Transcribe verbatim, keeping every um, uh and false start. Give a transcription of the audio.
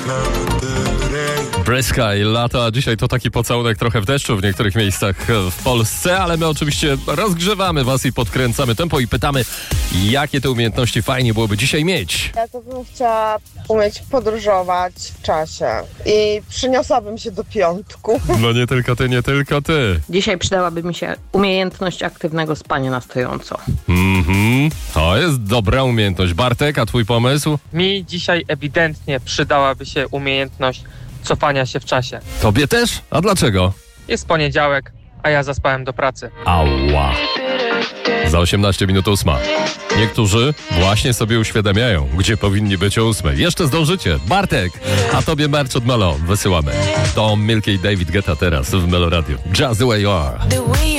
Breska i lata. Dzisiaj to taki pocałunek trochę w deszczu w niektórych miejscach w Polsce, ale my oczywiście rozgrzewamy was i podkręcamy tempo i pytamy, jakie te umiejętności fajnie byłoby dzisiaj mieć. Ja to bym chciała umieć podróżować w czasie i przyniosłabym się do piątku. No nie tylko ty, nie tylko ty. Dzisiaj przydałaby mi się umiejętność aktywnego spania na stojąco. Mhm, to jest dobra umiejętność. Bartek, a twój pomysł? Mi dzisiaj ewidentnie przydałaby się umiejętność cofania się w czasie. Tobie też? A dlaczego? Jest poniedziałek, a ja zaspałem do pracy. Ała. Za osiemnaście minut ósma. Niektórzy właśnie sobie uświadamiają, gdzie powinni być o ósmej. Jeszcze zdążycie. Bartek, a tobie merch od Melo wysyłamy. To Milky i David Guetta teraz w Melo Radio. Just the way you are.